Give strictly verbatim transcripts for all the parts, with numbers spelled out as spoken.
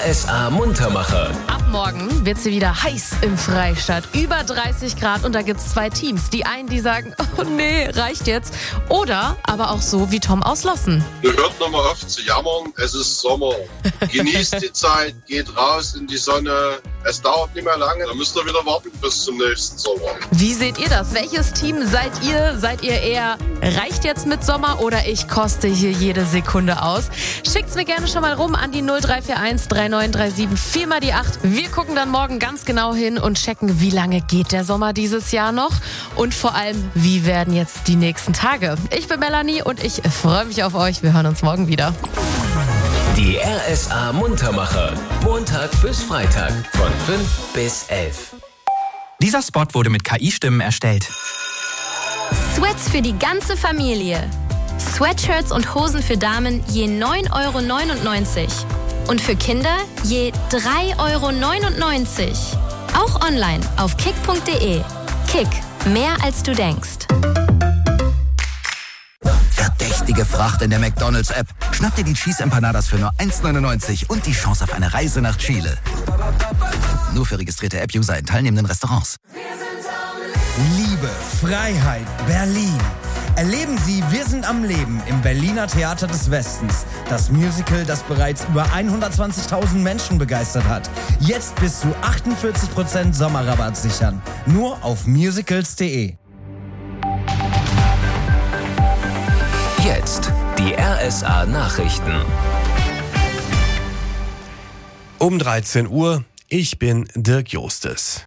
R S A Muntermacher. Ab morgen wird sie wieder heiß im Freistaat. Über dreißig Grad und da gibt es zwei Teams. Die einen, die sagen, oh nee, reicht jetzt. Oder aber auch so wie Tom aus Lossen. Hört nochmal auf zu jammern, es ist Sommer. Genießt die Zeit, geht raus in die Sonne. Es dauert nicht mehr lange, dann müsst ihr wieder warten bis zum nächsten Sommer. Wie seht ihr das? Welches Team seid ihr? Seid ihr eher, reicht jetzt mit Sommer oder ich koste hier jede Sekunde aus? Schickt's mir gerne schon mal rum an die null drei vier eins drei neun drei sieben vier mal die acht. Wir gucken dann morgen ganz genau hin und checken, wie lange geht der Sommer dieses Jahr noch und vor allem, wie werden jetzt die nächsten Tage. Ich bin Melanie und ich freue mich auf euch. Wir hören uns morgen wieder. Die R S A Muntermacher. Montag bis Freitag von fünf bis elf. Dieser Spot wurde mit K I-Stimmen erstellt. Sweats für die ganze Familie. Sweatshirts und Hosen für Damen je neun Euro neunundneunzig. Und für Kinder je drei Euro neunundneunzig. Auch online auf kick punkt de. Kick, mehr als du denkst. Verdächtige Fracht in der McDonald's-App. Schnapp dir die Cheese Empanadas für nur eins neunundneunzig und die Chance auf eine Reise nach Chile. Nur für registrierte App-User in teilnehmenden Restaurants. Liebe, Freiheit, Berlin. Erleben Sie Wir sind am Leben im Berliner Theater des Westens. Das Musical, das bereits über hundertzwanzigtausend Menschen begeistert hat. Jetzt bis zu achtundvierzig Prozent Sommerrabatt sichern. Nur auf musicals punkt de. Jetzt die R S A Nachrichten. Um dreizehn Uhr, ich bin Dirk Jostes.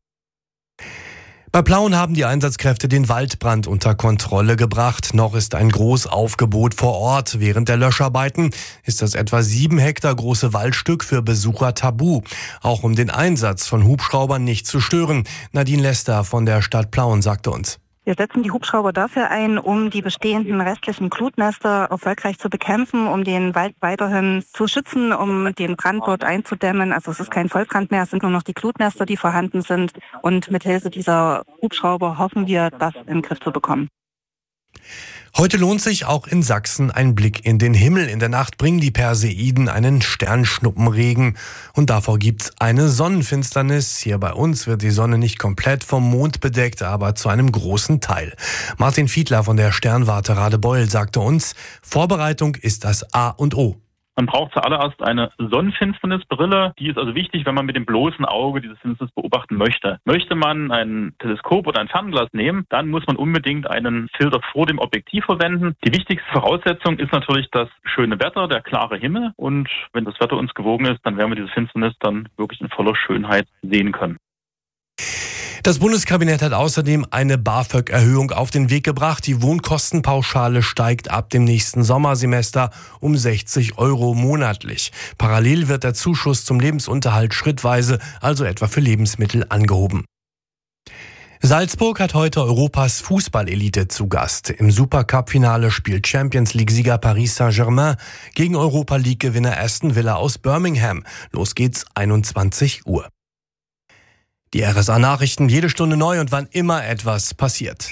Bei Plauen haben die Einsatzkräfte den Waldbrand unter Kontrolle gebracht. Noch ist ein Großaufgebot vor Ort. Während der Löscharbeiten ist das etwa sieben Hektar große Waldstück für Besucher tabu. Auch um den Einsatz von Hubschraubern nicht zu stören. Nadine Lester von der Stadt Plauen sagte uns. Wir setzen die Hubschrauber dafür ein, um die bestehenden restlichen Glutnester erfolgreich zu bekämpfen, um den Wald weiterhin zu schützen, um den Brand dort einzudämmen. Also es ist kein Vollbrand mehr, es sind nur noch die Glutnester, die vorhanden sind. Und mit Hilfe dieser Hubschrauber hoffen wir, das in den Griff zu bekommen. Heute lohnt sich auch in Sachsen ein Blick in den Himmel. In der Nacht bringen die Perseiden einen Sternschnuppenregen und davor gibt's eine Sonnenfinsternis. Hier bei uns wird die Sonne nicht komplett vom Mond bedeckt, aber zu einem großen Teil. Martin Fiedler von der Sternwarte Radebeul sagte uns, Vorbereitung ist das A und O. Man braucht zuallererst eine Sonnenfinsternisbrille. Die ist also wichtig, wenn man mit dem bloßen Auge diese Finsternis beobachten möchte. Möchte man ein Teleskop oder ein Fernglas nehmen, dann muss man unbedingt einen Filter vor dem Objektiv verwenden. Die wichtigste Voraussetzung ist natürlich das schöne Wetter, der klare Himmel. Und wenn das Wetter uns gewogen ist, dann werden wir diese Finsternis dann wirklich in voller Schönheit sehen können. Das Bundeskabinett hat außerdem eine BAföG-Erhöhung auf den Weg gebracht. Die Wohnkostenpauschale steigt ab dem nächsten Sommersemester um sechzig Euro monatlich. Parallel wird der Zuschuss zum Lebensunterhalt schrittweise, also etwa für Lebensmittel, angehoben. Salzburg hat heute Europas Fußballelite zu Gast. Im Supercup-Finale spielt Champions-League-Sieger Paris Saint-Germain gegen Europa-League-Gewinner Aston Villa aus Birmingham. Los geht's, einundzwanzig Uhr. Die R S A-Nachrichten jede Stunde neu und wann immer etwas passiert.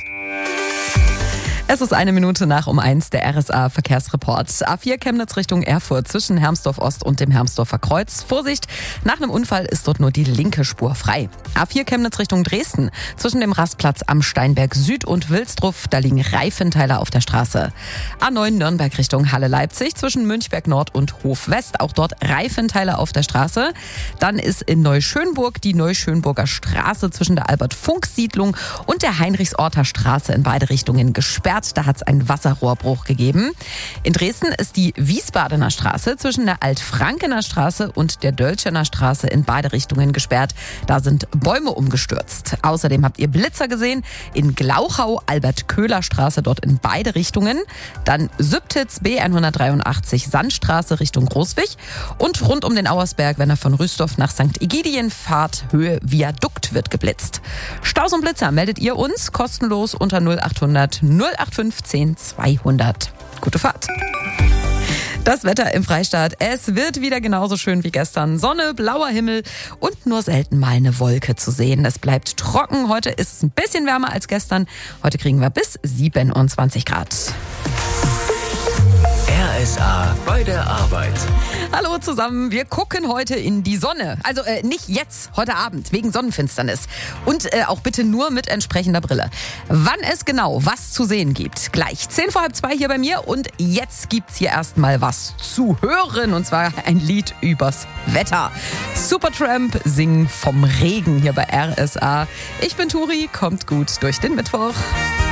Es ist eine Minute nach um eins, der R S A-Verkehrsreport. A vier Chemnitz Richtung Erfurt zwischen Hermsdorf Ost und dem Hermsdorfer Kreuz. Vorsicht, nach einem Unfall ist dort nur die linke Spur frei. A vier Chemnitz Richtung Dresden zwischen dem Rastplatz am Steinberg Süd und Wilsdruff. Da liegen Reifenteile auf der Straße. A neun Nürnberg Richtung Halle-Leipzig zwischen Münchberg Nord und Hof West. Auch dort Reifenteile auf der Straße. Dann ist in Neuschönburg die Neuschönburger Straße zwischen der Albert-Funk-Siedlung und der Heinrichsorter Straße in beide Richtungen gesperrt. Da hat es einen Wasserrohrbruch gegeben. In Dresden ist die Wiesbadener Straße zwischen der Altfrankener Straße und der Dölschener Straße in beide Richtungen gesperrt. Da sind Bäume umgestürzt. Außerdem habt ihr Blitzer gesehen in Glauchau, Albert-Köhler-Straße, dort in beide Richtungen. Dann Sübtitz B hundertdreiundachtzig Sandstraße Richtung Großwig. Und rund um den Auersberg, wenn er von Rüstorf nach Sankt Egidien fahrt, Höhe Viadukt wird geblitzt. Staus und Blitzer meldet ihr uns kostenlos unter null achthundert null acht fünfzehn zweihundert. Gute Fahrt. Das Wetter im Freistaat, es wird wieder genauso schön wie gestern. Sonne, blauer Himmel und nur selten mal eine Wolke zu sehen. Es bleibt trocken. Heute ist es ein bisschen wärmer als gestern. Heute kriegen wir bis siebenundzwanzig Grad. R R S A bei der Arbeit. Hallo zusammen, wir gucken heute in die Sonne. Also äh, nicht jetzt, heute Abend, wegen Sonnenfinsternis. Und äh, auch bitte nur mit entsprechender Brille. Wann es genau was zu sehen gibt, gleich zehn vor halb zwei hier bei mir. Und jetzt gibt's hier erstmal was zu hören. Und zwar ein Lied übers Wetter. Supertramp singen vom Regen hier bei R S A. Ich bin Turi, kommt gut durch den Mittwoch.